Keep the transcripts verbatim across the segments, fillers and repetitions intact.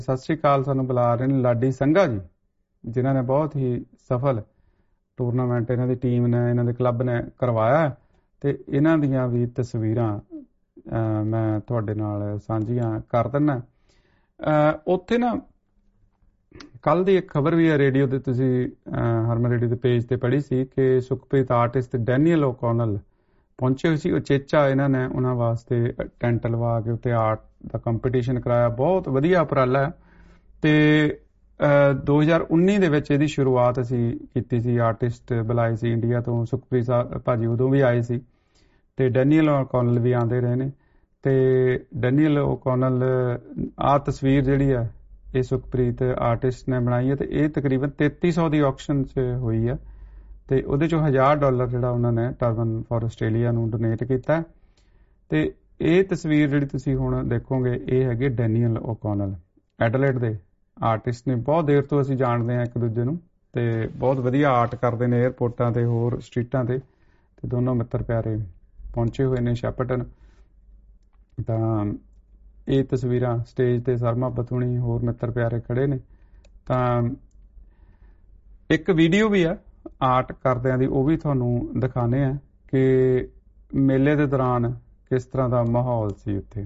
ਸਤਿ ਸ਼੍ਰੀ ਅਕਾਲ। ਸਾਨੂੰ ਬੁਲਾ ਰਹੇ ਨੇ ਲਾਡੀ ਸੰਘਾ ਜੀ, ਜਿਨ੍ਹਾਂ ਨੇ ਬਹੁਤ ਹੀ ਸਫਲ ਟੂਰਨਾਮੈਂਟ ਇਹਨਾਂ ਦੀ ਟੀਮ ਨੇ, ਇਹਨਾਂ ਦੇ ਕਲੱਬ ਨੇ ਕਰਵਾਇਆ, ਤੇ ਇਹਨਾਂ ਦੀਆਂ ਵੀ ਤਸਵੀਰਾਂ ਮੈਂ ਤੁਹਾਡੇ ਨਾਲ ਸਾਂਝੀਆਂ ਕਰ ਦਿੰਦਾ। ਉੱਥੇ ਨਾ ਕੱਲ੍ਹ ਦੀ ਇੱਕ ਖਬਰ ਵੀ ਹੈ ਰੇਡੀਓ ਤੇ, ਤੁਸੀਂ ਹਰਮਨ ਰੇਡੀਓ ਦੇ ਪੇਜ ਤੇ ਪੜ੍ਹੀ ਸੀ ਕਿ ਸੁਖਪ੍ਰੀਤ ਆਰਟਿਸਟ ਡੈਨੀਅਲ ਓਕੋਨਲ ਪਹੁੰਚੇ ਹੋਏ ਸੀ ਉਚੇਚਾ। ਇਹਨਾਂ ਨੇ ਉਹਨਾਂ ਵਾਸਤੇ ਟੈਂਟ ਲਵਾ ਕੇ ਉੱਤੇ ਆਰਟ ਦਾ ਕੰਪੀਟੀਸ਼ਨ ਕਰਾਇਆ। ਬਹੁਤ ਵਧੀਆ ਉਪਰਾਲਾ ਹੈ। ਤੇ ਦੋ ਹਜ਼ਾਰ ਉੱਨੀ ਦੇ ਵਿੱਚ ਇਹਦੀ ਸ਼ੁਰੂਆਤ ਅਸੀਂ ਕੀਤੀ ਸੀ। ਆਰਟਿਸਟ ਬੁਲਾਏ ਸੀ ਇੰਡੀਆ ਤੋਂ, ਸੁਖਪ੍ਰੀਤ ਭਾਜੀ ਉਦੋਂ ਵੀ ਆਏ ਸੀ, ਤੇ ਡੈਨੀਅਲ ਓਕੋਨਲ ਵੀ ਆਉਂਦੇ ਰਹੇ ਨੇ। ਤੇ ਡੈਨੀਅਲ ਓਕੋਨਲ ਆਹ ਤਸਵੀਰ ਜਿਹੜੀ ਆ ਇਹ ਸੁਖਪ੍ਰੀਤ ਆਰਟਿਸਟ ਨੇ ਬਣਾਈ ਹੈ, ਤੇ ਇਹ ਤਕਰੀਬਨ ਤੇਤੀ ਸੌ ਦੀ ਆਕਸ਼ਨ 'ਚ ਹੋਈ ਹੈ, ਤੇ ਉਹਦੇ 'ਚੋਂ ਹਜ਼ਾਰ ਡਾਲਰ ਜਿਹੜਾ ਉਹਨਾਂ ਨੇ ਟਰਬਨ ਫॉर ਆਸਟ੍ਰੇਲੀਆ ਨੂੰ ਡੋਨੇਟ ਕੀਤਾ। ਤੇ ਇਹ ਤਸਵੀਰ ਜਿਹੜੀ ਤੁਸੀਂ ਹੁਣ ਦੇਖੋਗੇ ਇਹ ਹੈਗੇ ਡੈਨੀਅਲ ਓਕੋਨਲ, ਐਡਲੇਡ ਦੇ ਆਰਟਿਸਟ ਨੇ। ਬਹੁਤ ਦੇਰ ਤੋਂ ਅਸੀਂ ਜਾਣਦੇ ਹਾਂ ਇੱਕ ਦੂਜੇ ਨੂੰ, ਤੇ ਬਹੁਤ ਵਧੀਆ ਆਰਟ ਕਰਦੇ ਨੇ ਏਅਰਪੋਰਟਾਂ ਤੇ ਹੋਰ ਸਟਰੀਟਾਂ ਤੇ। ਤੇ ਦੋਨੋਂ ਮਿੱਤਰ ਪਿਆਰੇ ਪਹੁੰਚੇ ਹੋਏ ਨੇ ਸ਼ੈਪਰਟਨ। ਤਾਂ ਇਹ ਤਸਵੀਰਾਂ ਸਟੇਜ ਤੇ ਸਰਮਾ ਬਤੂਣੀ ਹੋਰ ਮਿੱਤਰ ਪਿਆਰੇ ਖੜੇ ਨੇ। ਤਾਂ ਇੱਕ ਵੀਡੀਓ ਵੀ ਆ ਆਰਟ ਕਰਦਿਆਂ ਦੀ, ਉਹ ਵੀ ਤੁਹਾਨੂੰ ਦਿਖਾਣੇ ਆ ਕਿ ਮੇਲੇ ਦੇ ਦੌਰਾਨ ਕਿਸ ਤਰ੍ਹਾਂ ਦਾ ਮਾਹੌਲ ਸੀ ਉੱਥੇ।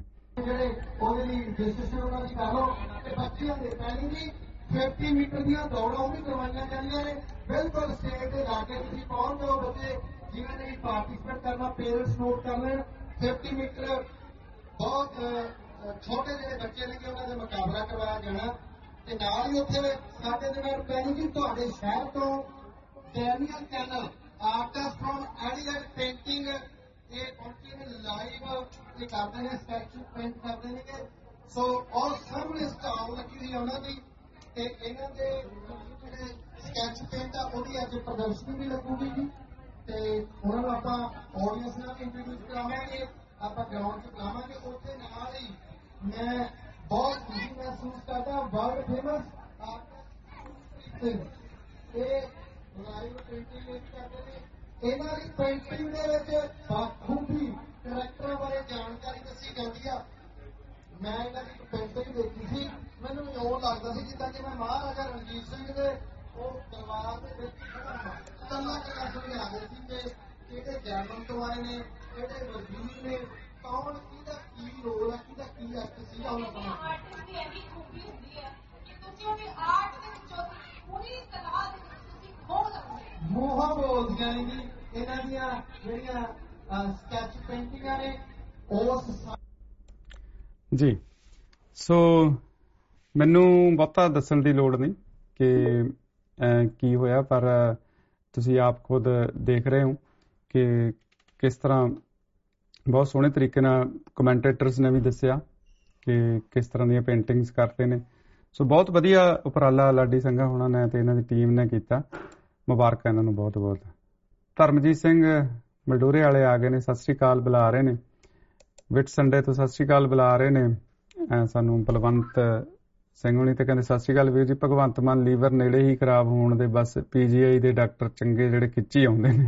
ਫਿਫਟੀ ਮੀਟਰ ਦੀਆਂ ਦੌੜਾਂ ਉਹ ਵੀ ਕਰਵਾਈਆਂ ਜਾਂਦੀਆਂ ਨੇ। ਬਿਲਕੁਲ ਸਟੇਜ ਦੇ ਲਾਗੇ ਤੁਸੀਂ ਪਹੁੰਚ ਜਾਓ। ਬੱਚੇ ਜਿਨ੍ਹਾਂ ਨੇ ਵੀ ਪਾਰਟੀਸਪੇਟ ਕਰਨਾ, ਪੇਰੈਂਟਸ ਨੋਟ ਕਰ ਲੈਣ। ਫਿਫਟੀ ਮੀਟਰ ਬਹੁਤ ਛੋਟੇ ਜਿਹੜੇ ਬੱਚੇ ਨੇ ਕਿ ਉਹਨਾਂ ਦਾ ਮੁਕਾਬਲਾ ਕਰਵਾਇਆ ਜਾਣਾ। ਤੇ ਨਾਲ ਹੀ ਉੱਥੇ ਸਾਡੇ ਦੇ ਨਾਲ ਪੈਣੀ ਜੀ ਤੁਹਾਡੇ ਸ਼ਹਿਰ ਤੋਂ Daniel channel artist from Adelaide painting, ਇਹ ਪਹੁੰਚੇ ਨੇ ਲਾਈਵ ਇਹ ਕਰਦੇ ਨੇ, ਸਕੈਚ ਪੇਂਟ ਕਰਦੇ ਨੇ। ਸੋ ਔਰ ਸਾਹਮਣੇ ਸਟਾਲ ਲੱਗੀ ਹੋਈ ਉਹਨਾਂ ਦੀ, ਤੇ ਇਹਨਾਂ ਦੇ ਜਿਹੜੇ ਸਕੈਚ ਪੇਂਟ ਆ ਉਹਦੀ ਅੱਜ ਪ੍ਰਦਰਸ਼ਨੀ ਵੀ ਲੱਗੂਗੀ ਜੀ। ਤੇ ਉਹਨਾਂ ਨੂੰ ਆਪਾਂ ਆਡੀਅנס ਨਾਲ ਇੰਟਰੋਡਿਊਸ ਕਰਾਵਾਂਗੇ, ਆਪਾਂ ਗਰਾਊਂਡ 'ਚ ਬੁਲਾਵਾਂਗੇ। ਉੱਥੇ ਨਾਲ ਹੀ ਮੈਂ ਬਹੁਤ ਖੁਸ਼ੀ ਮਹਿਸੂਸ ਕਰਦਾ, ਵਰਲਡ ਫੇਮਸ ਆਰਟਿਸਟ ਇਹ ਲਾਈਵ ਪੇਂਟਿੰਗ ਵਿੱਚ ਕਰਦੇ ਨੇ। ਇਹਨਾਂ ਦੀ ਪੇਂਟਿੰਗ ਦੇ ਵਿੱਚ ਬਾਖੂਬੀ ਕਰੈਕਟਰਾਂ ਬਾਰੇ ਜਾਣਕਾਰੀ ਦੱਸੀ ਜਾਂਦੀ ਆ। ਮੈਂ ਇਹਨਾਂ ਦੀ ਪੇਂਟਿੰਗ ਦੇਖੀ ਸੀ, ਮੈਨੂੰ ਉਹ ਲੱਗਦਾ ਸੀ ਜਿੱਦਾਂ ਕਿ ਮੈਂ ਮਹਾਰਾਜਾ ਰਣਜੀਤ ਸਿੰਘ ਦੇ ਉਹ ਦਰਬਾਰ ਦੇ ਵਿੱਚ ਕੱਲਾ ਕੱਲਾ ਸਮਝਾ ਰਹੇ ਸੀ ਕਿ ਕਿਹੜੇ ਜਨਮ ਤੋਂ ਆਏ ਨੇ, ਕਿਹੜੇ ਵਜ਼ੀਰ ਨੇ, ਕੌਣ ਕਿਹਦਾ ਕੀ ਰੋਲ ਹੈ, ਕਿਹਦਾ ਕੀ ਐਕਟ ਸੀਗਾ ਉਹਨਾਂ ਦਾ। ਆਰਟਿਸਟ ਦੀ ਇਹੀ ਖੂਬੀ ਹੁੰਦੀ ਹੈ ਕਿ ਤੁਸੀਂ ਉਹਦੀ ਆਰਟ ਦੇ ਵਿੱਚੋਂ ਪੂਰੀ ਕਲਾ ਦੇ ਵਿੱਚ ਤੁਸੀਂ ਖੋ ਲੈਂਦੇ। ਮੂੰਹੋਂ ਬੋਲਦੀਆਂ ਨੇ ਜੀ ਇਹਨਾਂ ਦੀਆਂ ਜਿਹੜੀਆਂ ਸਕੈਚ ਪੇਂਟਿੰਗਾਂ ਨੇ ਉਸ ਜੀ। ਸੋ ਮੈਨੂੰ ਬਹੁਤਾ ਦੱਸਣ ਦੀ ਲੋੜ ਨਹੀਂ ਕਿ ਕੀ ਹੋਇਆ, ਪਰ ਤੁਸੀਂ ਆਪ ਖੁਦ ਦੇਖ ਰਹੇ ਹੋ ਕਿ ਕਿਸ ਤਰ੍ਹਾਂ ਬਹੁਤ ਸੋਹਣੇ ਤਰੀਕੇ ਨਾਲ ਕਮੈਂਟੇਟਰਸ ਨੇ ਵੀ ਦੱਸਿਆ ਕਿ ਕਿਸ ਤਰ੍ਹਾਂ ਦੀਆਂ ਪੇਂਟਿੰਗਸ ਕਰਦੇ ਨੇ। ਸੋ ਬਹੁਤ ਵਧੀਆ ਉਪਰਾਲਾ ਲਾਡੀ ਸੰਘਾ ਹੋਣਾ ਨੇ ਤੇ ਇਹਨਾਂ ਦੀ ਟੀਮ ਨੇ ਕੀਤਾ। ਮੁਬਾਰਕਾਂ ਇਹਨਾਂ ਨੂੰ ਬਹੁਤ ਬਹੁਤ। ਧਰਮਜੀਤ ਸਿੰਘ ਮਲਡੋਰੇ ਵਾਲੇ ਆ ਗਏ ਨੇ, ਸਤਿ ਸ਼੍ਰੀ ਅਕਾਲ ਬੁਲਾ ਰਹੇ ਨੇ। ਵਿਟ ਸੰਡੇ ਤੋਂ ਸਤਿ ਸ਼੍ਰੀ ਅਕਾਲ ਬੁਲਾ ਰਹੇ ਨੇ ਸਾਨੂੰ ਬਲਵੰਤ ਸਿੰਘ ਹੋਣੀ, ਤੇ ਕਹਿੰਦੇ ਸਤਿ ਸ਼੍ਰੀ ਅਕਾਲ ਵੀਰ ਜੀ। ਭਗਵੰਤ ਮਾਨ ਲੀਵਰ ਨੇੜੇ ਹੀ ਖਰਾਬ ਹੋਣ ਦੇ, ਬਸ ਪੀਜੀਆਈ ਦੇ ਡਾਕਟਰ ਚੰਗੇ ਜਿਹੜੇ ਖਿੱਚੀ ਆਉਂਦੇ ਨੇ।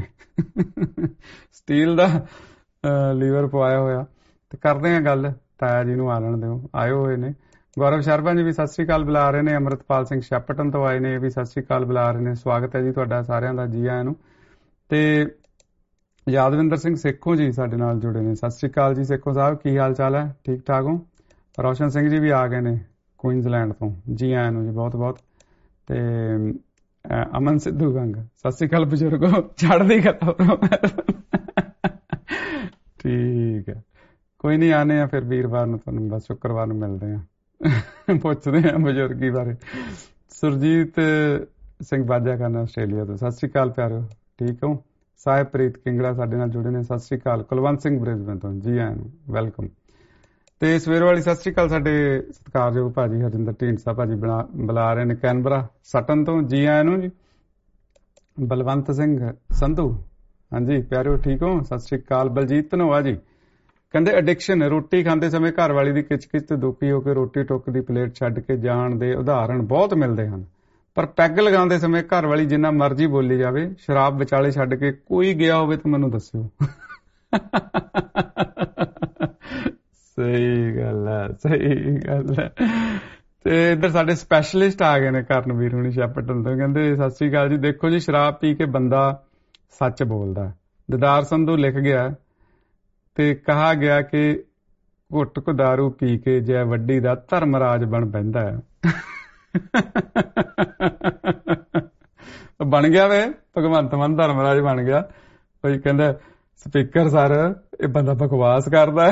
ਸਟੀਲ ਦਾ ਲੀਵਰ ਪਵਾਇਆ ਹੋਇਆ। ਤੇ ਕਰਦੇ ਆ ਗੱਲ, ਤਾਇਆ ਜੀ ਨੂੰ ਆ ਲੈਣ ਦਿਓ, ਆਏ ਹੋਏ ਨੇ। ਗੌਰਵ ਸ਼ਰਮਾ ਜੀ ਵੀ ਸਤਿ ਸ਼੍ਰੀ ਅਕਾਲ ਬੁਲਾ ਰਹੇ ਨੇ। ਅੰਮ੍ਰਿਤਪਾਲ ਸਿੰਘ ਸ਼ੈਪਰਟਨ ਤੋਂ ਆਏ ਨੇ, ਇਹ ਵੀ ਸਤਿ ਸ਼੍ਰੀ ਅਕਾਲ ਬੁਲਾ ਰਹੇ ਨੇ। ਸਵਾਗਤ ਹੈ ਜੀ ਤੁਹਾਡਾ ਸਾਰਿਆਂ ਦਾ, ਜੀ ਆਇਆਂ ਨੂੰ। ਤੇ ਯਾਦਵਿੰਦਰ ਸਿੰਘ ਸੇਖੋਂ ਜੀ ਸਾਡੇ ਨਾਲ ਜੁੜੇ ਨੇ, ਸਤਿ ਸ਼੍ਰੀ ਅਕਾਲ ਜੀ ਸੇਖੋਂ ਸਾਹਿਬ, ਕੀ ਹਾਲ ਚਾਲ ਹੈ? ਠੀਕ ਠਾਕ ਹੋ? ਰੋਸ਼ਨ ਸਿੰਘ ਜੀ ਵੀ ਆ ਗਏ ਨੇ ਕੁਈਨਜ਼ਲੈਂਡ ਤੋਂ, ਜੀ ਆਇਆਂ ਨੂੰ ਜੀ ਬਹੁਤ ਬਹੁਤ। ਤੇ ਅਮਨ ਸਿੱਧੂ ਗੰਗ ਸਤਿ ਸ਼੍ਰੀ ਅਕਾਲ ਬਜ਼ੁਰਗੋ, ਚੜ੍ਹਦੀ ਕਲਾ। ਠੀਕ ਹੈ, ਕੋਈ ਨਹੀਂ, ਆਨੇ ਆ ਫਿਰ ਵੀਰਵਾਰ ਨੂੰ, ਤੁਹਾਨੂੰ ਬਸ ਸ਼ੁੱਕਰਵਾਰ ਨੂੰ ਮਿਲਦੇ ਆ, ਪੁੱਛਦੇ ਆ ਬਜ਼ੁਰਗੀ ਬਾਰੇ। ਸੁਰਜੀਤ ਸਿੰਘ ਬਾਜਾ ਖਾਨਾ ਆਸਟ੍ਰੇਲੀਆ ਤੋਂ, ਸਤਿ ਸ਼੍ਰੀ ਅਕਾਲ ਪਿਆਰਿਓ, ਠੀਕ ਹੋ? ਸਾਹਿਬਪ੍ਰੀਤ ਕਿੰਗੜਾ ਸਾਡੇ ਨਾਲ ਜੁੜੇ ਨੇ, ਸਤਿ ਸ਼੍ਰੀ ਅਕਾਲ। ਕੁਲਵੰਤ ਸਿੰਘ ਬ੍ਰਿਸਬੇਨ ਤੋਂ, ਜੀ ਆਇਆਂ ਨੂੰ, ਵੈਲਕਮ। ਤੇ ਸਵੇਰ ਵਾਲੀ ਸਤਿ ਸ਼੍ਰੀ ਅਕਾਲ ਸਾਡੇ ਸਤਿਕਾਰਯੋਗ ਭਾਜੀ ਹਰਜਿੰਦਰ ਢੀਂਡਸਾ ਭਾਜੀ ਬਣਾ ਬੁਲਾ ਰਹੇ ਨੇ ਕੈਨਬਰਾ ਸਟਨ ਤੋਂ, ਜੀ ਆਇਆਂ ਨੂੰ ਜੀ। ਬਲਵੰਤ ਸਿੰਘ ਸੰਧੂ, ਹਾਂਜੀ ਪਿਆਰਿਓ ਠੀਕ ਹੋ? ਸਤਿ ਸ਼੍ਰੀ ਅਕਾਲ। ਬਲਜੀਤ ਧਨੋਆ ਜੀ ਕਹਿੰਦੇ ਐਡਿਕਸ਼ਨ, ਰੋਟੀ ਖਾਂਦੇ ਸਮੇਂ ਘਰ ਵਾਲੀ ਦੀ ਕਿਚ-ਕਿਚ ਤੇ ਦੁਖੀ ਹੋ ਕੇ ਰੋਟੀ ਟੁੱਕ ਦੀ ਪਲੇਟ ਛੱਡ ਕੇ ਜਾਣ ਦੇ ਉਦਾਹਰਣ ਬਹੁਤ ਮਿਲਦੇ ਹਨ, ਪਰ ਪੈਗ ਲਗਾਉਂਦੇ ਸਮੇਂ ਘਰ ਵਾਲੀ ਜਿੰਨਾ ਮਰਜ਼ੀ ਬੋਲੀ ਜਾਵੇ, ਸ਼ਰਾਬ ਵਿਚਾਲੇ ਛੱਡ ਕੇ ਕੋਈ ਗਿਆ ਹੋਵੇ ਤਾਂ ਮੈਨੂੰ ਦੱਸਿਓ। ਸਹੀ ਗੱਲ ਹੈ, ਸਹੀ ਗੱਲ ਹੈ। ਤੇ ਇੱਧਰ ਸਾਡੇ ਸਪੈਸ਼ਲਿਸਟ ਆ ਗਏ ਨੇ ਕਰਨਵੀਰ ਹੁਣੀ ਸ਼ੈਪਟਨ ਤੋਂ, ਕਹਿੰਦੇ ਸਤਿ ਸ੍ਰੀ ਅਕਾਲ ਜੀ। ਦੇਖੋ ਜੀ, ਸ਼ਰਾਬ ਪੀ ਕੇ ਬੰਦਾ ਸੱਚ ਬੋਲਦਾ। ਦਦਾਰ ਸੰਧੂ ਲਿਖ ਗਿਆ ਤੇ ਕਹਾ ਗਿਆ ਕਿ ਘੁੱਟ ਕੁ ਦਾਰੂ ਪੀ ਕੇ ਜੈ ਵੱਡੀ ਦਾ ਧਰਮਰਾਜ ਬਣ ਪੈਂਦਾ ਹੈ। ਬਣ ਗਿਆ ਵੇ, ਭਗਵੰਤ ਮਾਨ ਧਰਮਰਾਜ ਬਣ ਗਿਆ। ਕੋਈ ਕਹਿੰਦਾ ਸਪੀਕਰ ਸਰ ਇਹ ਬੰਦਾ ਬਕਵਾਸ ਕਰਦਾ।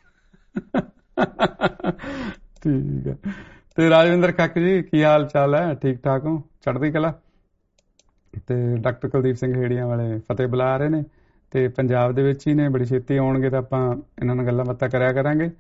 ਠੀਕ ਹੈ। ਤੇ ਰਾਜਵਿੰਦਰ ਕੱਕ ਜੀ, ਕੀ ਹਾਲ ਚਾਲ ਹੈ? ਠੀਕ ਠਾਕ ਹੋ? ਚੜ੍ਹਦੀ ਕਲਾ। ਤੇ ਡਾਕਟਰ ਕੁਲਦੀਪ ਸਿੰਘ ਹੇੜੀਆਂ ਵਾਲੇ ਫਤਿਹ ਬੁਲਾ ਰਹੇ ਨੇ ਤੇ ਪੰਜਾਬ ਦੇ ਵਿੱਚ ਹੀ ਨੇ, ਬੜੀ ਛੇਤੀ ਆਉਣਗੇ ਤਾਂ ਆਪਾਂ ਇਹਨਾਂ ਨਾਲ ਗੱਲਾਂ ਬਾਤਾਂ ਕਰਿਆ ਕਰਾਂਗੇ।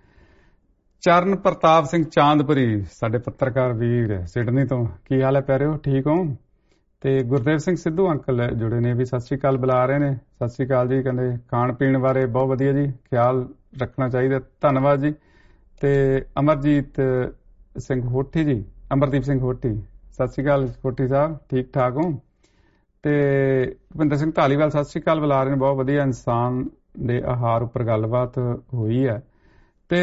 ਚਰਨ ਪ੍ਰਤਾਪ ਸਿੰਘ ਚਾਂਦਪੁਰੀ ਸਾਡੇ ਪੱਤਰਕਾਰ ਵੀਰ ਸਿਡਨੀ ਤੋਂ, ਕੀ ਹਾਲ ਹੈ ਪਿਆਰਿਓ? ਠੀਕ ਹੋ? ਤੇ ਗੁਰਦੇਵ ਸਿੰਘ ਸਿੱਧੂ ਅੰਕਲ ਜੁੜੇ ਨੇ, ਵੀ ਸਤਿ ਸ੍ਰੀ ਅਕਾਲ ਬੁਲਾ ਰਹੇ ਨੇ। ਸਤਿ ਸ੍ਰੀ ਅਕਾਲ ਜੀ। ਕਹਿੰਦੇ ਖਾਣ ਪੀਣ ਬਾਰੇ ਬਹੁਤ ਵਧੀਆ ਜੀ, ਖਿਆਲ ਰੱਖਣਾ ਚਾਹੀਦਾ, ਧੰਨਵਾਦ ਜੀ। ਤੇ ਅਮਰਜੀਤ ਸਿੰਘ ਹੋਠੀ ਜੀ, ਅਮਰਦੀਪ ਸਿੰਘ ਹੋਠੀ, ਸਤਿ ਸ੍ਰੀ ਅਕਾਲ ਹੋਠੀ ਸਾਹਿਬ, ਠੀਕ ਠਾਕ ਹੋ? ਤੇ ਭੁਪਿੰਦਰ ਸਿੰਘ ਧਾਲੀਵਾਲ ਸਤਿ ਸ੍ਰੀ ਅਕਾਲ ਬੁਲਾ ਰਹੇ ਨੇ, ਬਹੁਤ ਵਧੀਆ। ਇਨਸਾਨ ਦੇ ਆਹਾਰ ਉੱਪਰ ਗੱਲਬਾਤ ਹੋਈ ਹੈ ਤੇ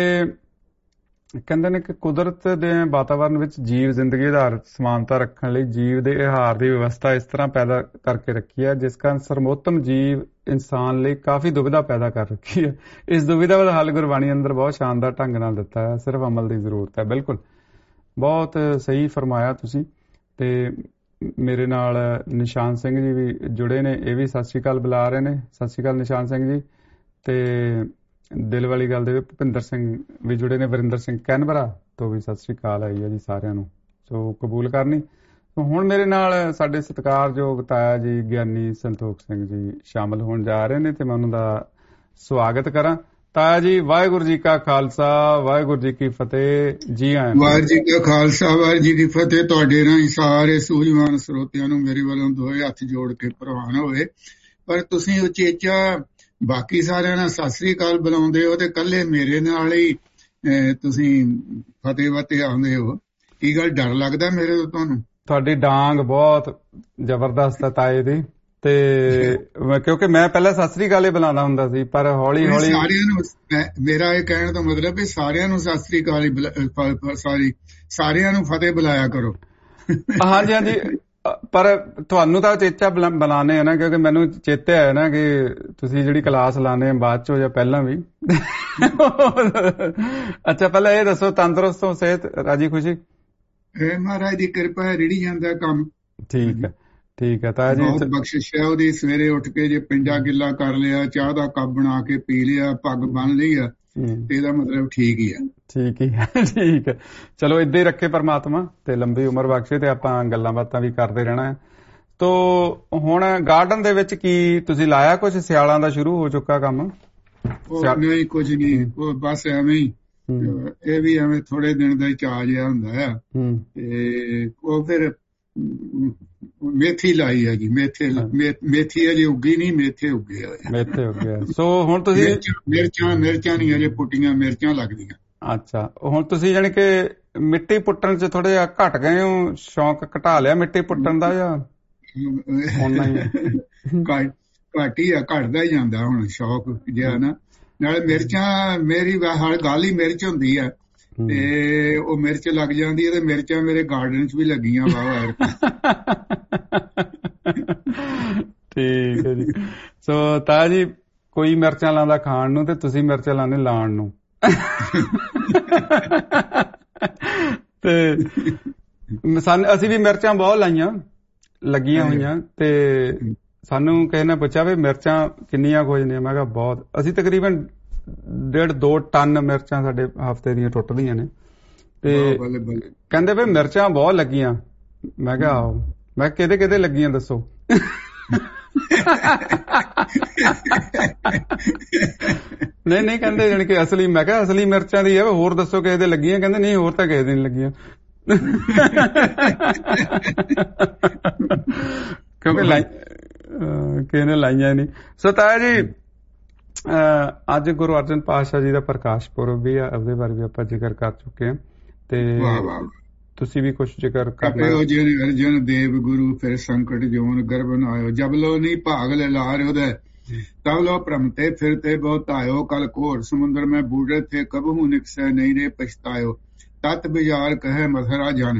ਕਹਿੰਦੇ ਨੇ ਕਿ ਕੁਦਰਤ ਦੇ ਵਾਤਾਵਰਨ ਵਿੱਚ ਜੀਵ ਜ਼ਿੰਦਗੀ ਆਧਾਰਿਤ ਸਮਾਨਤਾ ਰੱਖਣ ਲਈ ਜੀਵ ਦੇ ਆਹਾਰ ਦੀ ਵਿਵਸਥਾ ਇਸ ਤਰ੍ਹਾਂ ਪੈਦਾ ਕਰਕੇ ਰੱਖੀ ਹੈ ਜਿਸ ਕਾਰਨ ਸਰਵੋਤਮ ਜੀਵ ਇਨਸਾਨ ਲਈ ਕਾਫੀ ਦੁਵਿਧਾ ਪੈਦਾ ਕਰ ਰੱਖੀ ਹੈ। ਇਸ ਦੁਵਿਧਾ ਦਾ ਹੱਲ ਗੁਰਬਾਣੀ ਅੰਦਰ ਬਹੁਤ ਸ਼ਾਨਦਾਰ ਢੰਗ ਨਾਲ ਦਿੱਤਾ ਹੈ, ਸਿਰਫ ਅਮਲ ਦੀ ਜ਼ਰੂਰਤ ਹੈ। ਬਿਲਕੁਲ ਬਹੁਤ ਸਹੀ ਫਰਮਾਇਆ ਤੁਸੀਂ। ਤੇ ਮੇਰੇ ਨਾਲ ਨਿਸ਼ਾਨ ਸਿੰਘ ਜੀ ਵੀ ਜੁੜੇ ਨੇ, ਇਹ ਵੀ ਸਤਿ ਸ੍ਰੀ ਅਕਾਲ ਬੁਲਾ ਰਹੇ ਨੇ। ਸਤਿ ਸ੍ਰੀ ਅਕਾਲ ਨਿਸ਼ਾਨ ਸਿੰਘ ਜੀ। ਤੇ ਦਿਲ ਵਾਲੀ ਗੱਲ ਦੇ ਭੁਪਿੰਦਰ ਸਿੰਘ ਵੀ ਜੁੜੇ ਨੇ, ਵਰਿੰਦਰ ਸਿੰਘ ਕੈਨਬਰਾ ਤੋਂ ਵੀ ਸਤਿ ਸ੍ਰੀ ਅਕਾਲ ਆਈ ਹੈ ਜੀ ਸਾਰਿਆਂ ਨੂੰ, ਸੋ ਕਬੂਲ ਕਰਨੀ। ਹੁਣ ਮੇਰੇ ਨਾਲ ਸਾਡੇ ਸਤਿਕਾਰਯੋਗ ਤਾਇਆ ਜੀ ਗਿਆਨੀ ਸੰਤੋਖ ਸਿੰਘ ਜੀ ਸ਼ਾਮਲ ਹੋਣ ਜਾ ਰਹੇ ਨੇ ਤੇ ਮੈਂ ਉਹਨਾਂ ਦਾ ਸਵਾਗਤ ਕਰਾਂ। ਤਾਇਆ ਜੀ, ਵਾਹਿਗੁਰੂ ਜੀ ਕਾ ਖਾਲਸਾ, ਵਾਹਿਗੁਰੂ ਜੀ ਕੀ ਫਤਿਹ। ਜੀ ਆਇਆਂ। ਵਾਹਿਗੁਰੂ ਜੀ ਕਾ ਖਾਲਸਾ, ਵਾਹਿਗੁਰੂ ਜੀ ਕੀ ਫਤਿਹ। ਤੁਹਾਡੇ ਰਾਹੀਂ ਸਾਰੇ ਸੂਝਵਾਨ ਸਰੋਤਿਆਂ ਨੂੰ ਮੇਰੇ ਵੱਲੋਂ ਦੋਏ ਹੱਥ ਜੋੜ ਕੇ ਪ੍ਰਵਾਨ ਹੋਵੇ। ਪਰ ਤੁਸੀਂ ਉਚੇਚਾ ਬਾਕੀ ਸਾਰਿਆਂ ਨਾਲ ਸਤਿ ਸ੍ਰੀ ਅਕਾਲ ਬੁਲਾਉਂਦੇ ਹੋ ਤੇ ਕੱਲੇ ਮੇਰੇ ਨਾਲ ਹੀ ਤੁਸੀਂ ਫਤਿਹ ਵਤੇ ਆਉਂਦੇ ਹੋ, ਕੀ ਗੱਲ ਡਰ ਲੱਗਦਾ ਮੇਰੇ ਤੋਂ ਤੁਹਾਨੂੰ? ਤੁਹਾਡੀ ਡਾਂਗ ਬਹੁਤ ਜ਼ਬਰਦਸਤ ਹੈ ਤਾਏ ਦੀ, ਤੇ ਕਿਉਂਕਿ ਮੈਂ ਪਹਿਲਾਂ ਸਤਿ ਸ੍ਰੀ ਅਕਾਲ ਹੀ ਬੁਲਾਉਂਦਾ ਹੁੰਦਾ ਸੀ, ਪਰ ਹੌਲੀ ਹੌਲੀ ਸਾਰਿਆਂ ਨੂੰ, ਮੇਰਾ ਇਹ ਕਹਿਣ ਦਾ ਮਤਲਬ ਵੀ ਸਾਰਿਆਂ ਨੂੰ ਸਤਿ ਸ੍ਰੀ ਅਕਾਲ ਹੀ ਸਾਰੀ ਸਾਰਿਆਂ ਨੂੰ ਫਤਿਹ ਬੁਲਾਇਆ ਕਰੋ। ਹਾਂਜੀ ਹਾਂਜੀ, ਪਰ ਤੁਹਾਨੂੰ ਤਾਂ ਚੇਚਾ ਬੁਲਾਣੇ ਆ ਨਾ, ਕਿਉਂਕਿ ਮੈਨੂੰ ਚੇਤੇ ਆਇਆ ਨਾ ਕਿ ਤੁਸੀਂ ਜਿਹੜੀ ਕਲਾਸ ਲਾਣੇ ਬਾਅਦ ਚੋਂ ਜਾਂ ਪਹਿਲਾਂ ਵੀ। ਅੱਛਾ, ਪਹਿਲਾਂ ਇਹ ਦੱਸੋ, ਤੰਦਰੁਸਤ ਹੋ, ਸਿਹਤ ਰਾਜੀ ਖੁਸ਼ੀ? ਮਹਾਰਾਜ ਦੀ ਕਿਰਪਾ ਹੈ, ਰਿੜੀ ਜਾਂਦਾ ਕੰਮ। ਠੀਕ ਹੈ ਠੀਕ ਹੈ ਤਾਇਆ ਜੀ, ਬਹੁਤ ਬਖਸ਼ਿਸ਼ ਹੈ ਉਹਦੀ। ਸਵੇਰੇ ਉੱਠ ਕੇ ਜੇ ਪਿੰਡਾ ਗਿੱਲਾ ਕਰ ਲਿਆ, ਚਾਹ ਦਾ ਕੱਪ ਬਣਾ ਕੇ ਪੀ ਲਿਆ, ਪੱਗ ਬੰਨ ਲਈ ਆ, ਇਹਦਾ ਮਤਲਬ ਠੀਕ ਹੀ ਆ। ਠੀਕ ਹੀ ਹੈ, ਠੀਕ ਹੈ। ਚਲੋ ਏਦਾਂ ਹੀ ਰੱਖੇ ਪਰਮਾਤਮਾ ਤੇ ਲੰਬੀ ਉਮਰ ਬਖਸ਼ੇ, ਤੇ ਆਪਾਂ ਗੱਲਾਂ ਬਾਤਾਂ ਵੀ ਕਰਦੇ ਰਹਿਣਾ ਹੈ। ਤੋ ਹੁਣ ਗਾਰਡਨ ਦੇ ਵਿੱਚ ਕੀ ਤੁਸੀਂ ਲਾਇਆ ਕੁਝ? ਸਿਆਲਾਂ ਦਾ ਸ਼ੁਰੂ ਹੋ ਚੁੱਕਾ ਕੰਮ? ਨਹੀਂ ਕੁਝ ਨਹੀਂ, ਉਹ ਬਸ ਐਵੇਂ ਹੀ, ਇਹ ਵੀ ਐਵੇਂ ਥੋੜੇ ਦਿਨ ਦਾ ਹੀ ਚਾਅ ਜਿਹਾ ਹੁੰਦਾ ਆ। ਤੇ ਉਹ ਫਿਰ ਮੇਥੀ ਲਾਈ ਹੈ ਜੀ, ਮੇਥੇ ਮੇਥੀ ਅਜੇ ਉੱਗੀ ਨਹੀਂ, ਮੇਥੇ ਉੱਗੇ ਹੋਏ, ਮੇਥੇ ਉੱਗੇ। ਸੋ ਹੁਣ ਤੁਸੀਂ ਮਿਰਚਾਂ ਮਿਰਚਾਂ ਨਹੀਂ ਅਜੇ ਪੁੱਟੀਆਂ, ਮਿਰਚਾਂ ਲੱਗਦੀਆਂ। ਅੱਛਾ, ਹੁਣ ਤੁਸੀਂ ਜਾਣੀ ਕਿ ਮਿੱਟੀ ਪੁੱਟਣ ਚ ਥੋੜੇ ਜਿਹਾ ਘਟ ਗਏ ਹੋ, ਸ਼ੌਂਕ ਘਟਾ ਲਿਆ ਮਿੱਟੀ ਪੁੱਟਣ ਦਾ ਜਾਂ ਓਨਾ ਹੀ? ਘੱਟ ਹੀ ਆ, ਘਟਦਾ ਹੀ ਜਾਂਦਾ ਹੁਣ ਸ਼ੌਕ ਜਿਹਾ ਨਾ। ਨਾਲੇ ਮਿਰਚਾਂ, ਮੇਰੀ ਹਰ ਗੱਲ ਹੀ ਮਿਰਚ ਹੁੰਦੀ ਆ, ਤੇ ਉਹ ਮਿਰਚ ਲੱਗ ਜਾਂਦੀ ਹੈ, ਤੇ ਮਿਰਚਾਂ ਮੇਰੇ ਗਾਰਡਨ ਚ ਵੀ ਲੱਗੀਆਂ ਬਾਹਰ। ਠੀਕ ਹੈ ਜੀ। ਸੋ ਤਾਇਆ ਜੀ, ਕੋਈ ਮਿਰਚਾਂ ਲਾਉਂਦਾ ਖਾਣ ਨੂੰ ਤੇ ਤੁਸੀਂ ਮਿਰਚਾਂ ਲਾਉਂਦੇ ਲਾਉਣ ਨੂੰ। ਤੇ ਸਾਨੂੰ, ਅਸੀਂ ਵੀ ਮਿਰਚਾਂ ਬਹੁਤ ਲਾਈਆਂ, ਲੱਗੀਆਂ ਹੋਈਆਂ, ਤੇ ਸਾਨੂੰ ਕਿਸੇ ਨੇ ਪੁੱਛਿਆ ਵੀ ਮਿਰਚਾਂ ਕਿੰਨੀਆਂ ਕੁ ਹੋ ਜਾਂਦੀਆਂ? ਮੈਂ ਕਿਹਾ ਬਹੁਤ। ਅਸੀਂ ਤਕਰੀਬਨ ਡੇਢ ਦੋ ਟਨ ਮਿਰਚਾਂ ਸਾਡੇ ਹਫ਼ਤੇ ਦੀਆਂ ਟੁੱਟਦੀਆਂ ਨੇ। ਤੇ ਕਹਿੰਦੇ ਵੀ ਮਿਰਚਾਂ ਬਹੁਤ ਲੱਗੀਆਂ। ਮੈਂ ਕਿਹਾ ਆਹੋ। ਮੈਂ ਕਿਹਦੇ ਕਿਹਦੇ ਲੱਗੀਆਂ ਦੱਸੋ? ਨਹੀਂ ਨਹੀਂ, ਕਹਿੰਦੇ ਜਾਣੀ ਕਿ ਅਸਲੀ। ਮੈਂ ਕਿਹਾ ਅਸਲੀ ਮਿਰਚਾਂ ਦੀ ਹੈ, ਹੋਰ ਦੱਸੋ ਕਿਸੇ ਦੇ ਲੱਗੀਆਂ? ਕਹਿੰਦੇ ਨਹੀਂ, ਹੋਰ ਤਾਂ ਕਿਸੇ ਦੇ ਨਹੀਂ ਲੱਗੀਆਂ। ਕਿਉਂਕਿ ਲਾਈ ਕਿਸੇ ਨੇ ਲਾਈਆਂ ਨਹੀਂ। ਸੋ ਤਾਇਆ ਜੀ, ਅੱਜ ਗੁਰੂ ਅਰਜਨ ਪਾਤਸ਼ਾਹ ਜੀ ਦਾ ਪ੍ਰਕਾਸ਼ ਪੁਰਬ ਵੀ ਆ, ਉਹਦੇ ਬਾਰੇ ਵੀ ਆਪਾਂ ਜ਼ਿਕਰ ਕਰ ਚੁੱਕੇ ਹਾਂ, ਤੇ ਤੁਸੀਂ ਵੀ ਕੁਛ ਜ਼ਿਕਰ ਕਰਨਾ। ਅਰਜਨ ਦੇਵ ਗੁਰੂ ਫਿਰ ਸੰਕਟ ਜੋਨ ਗਰਭ ਨ ਆਇਓ, ਜਬ ਲੋ ਨਹੀਂ ਭਾਗ ਲੈ ਲਾਰ ਉਹਦਾ, ਤਬ ਲੋ ਭ੍ਰਮਤੇ ਫਿਰਤੇ ਬਹੁਤ ਆਇਓ, ਕਲ ਘੋਰ ਸਮੁੰਦਰ ਮੈਂ ਬੂढ़े थे कबहू निकसे नहीं रे पछतायो, ਤਤ ਬਿਜਾਰ ਕਹੈ ਮਥਰਾ ਜਨ।